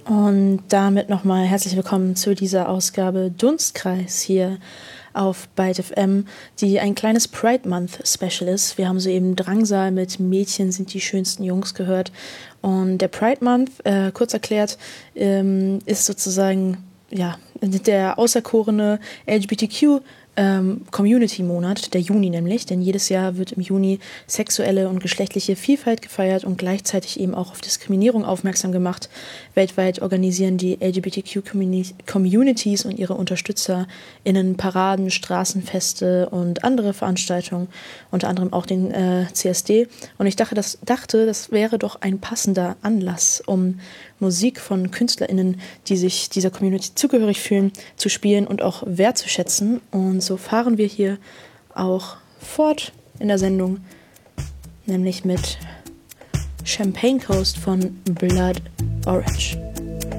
Und damit nochmal herzlich willkommen zu dieser Ausgabe Dunstkreis hier auf Byte FM, die ein kleines Pride Month Special ist. Wir haben soeben Drangsal mit Mädchen sind die schönsten Jungs gehört. Und der Pride Month, kurz erklärt, ist sozusagen der auserkorene LGBTQ Community-Monat, der Juni nämlich, denn jedes Jahr wird im Juni sexuelle und geschlechtliche Vielfalt gefeiert und gleichzeitig eben auch auf Diskriminierung aufmerksam gemacht. Weltweit organisieren die LGBTQ-Communities und ihre UnterstützerInnen Paraden, Straßenfeste und andere Veranstaltungen, unter anderem auch den CSD. Und ich dachte, das wäre doch ein passender Anlass, um Musik von KünstlerInnen, die sich dieser Community zugehörig fühlen, zu spielen und auch wertzuschätzen. Und so fahren wir hier auch fort in der Sendung, nämlich mit Champagne Coast von Blood Orange.